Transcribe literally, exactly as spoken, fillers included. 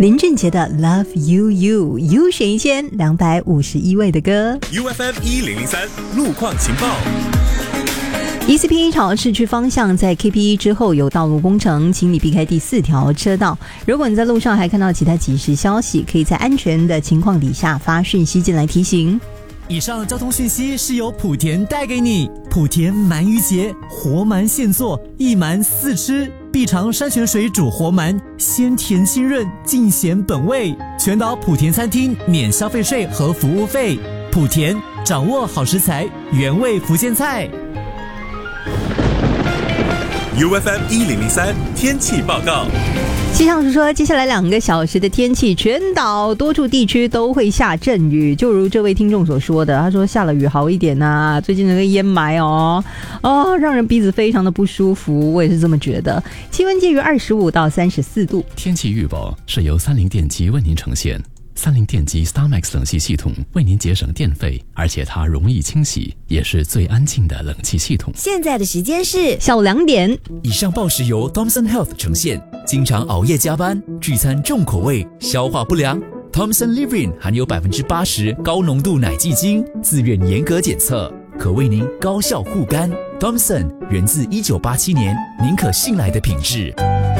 林俊杰的 Love You You You 选一千两百五十一位的歌。 U F M 一零零三路况情报。 E C P 朝市区方向在 K P E 之后有道路工程，请你避开第四条车道。如果你在路上还看到其他即时消息，可以在安全的情况底下发讯息进来提醒。 以上交通讯息是由莆田带给你。莆田鳗鱼节，活鳗现做，一鳗四吃，必尝山泉水煮活鳗，鲜甜清润，尽显本味。全岛莆田餐厅免消费税和服务费。莆田掌握好食材，原味福建菜。 U F M 一零零三天气报告。 气象署说，接下来两个小时的天气，全岛多处地区都会下阵雨，就如这位听众所说的，他说下了雨好一点啊，最近那个烟霾哦，哦，让人鼻子非常的不舒服，我也是这么觉得。气温介于二十五到三十四度。 天气预报是由三菱电机为您呈现。三菱电机 StarMax 冷气系统为您节省电费，而且它容易清洗，也是最安静的冷气系统。 现在的时间是下午两点。 以上报时由 Thomson Health 呈现。经常熬夜加班、聚餐重口味、消化不良 ，Thomson Livrin 含有百分之八十高浓度奶蓟精，自愿严格检测，可为您高效护肝。Thomson 源自一九八七年，您可信赖的品质。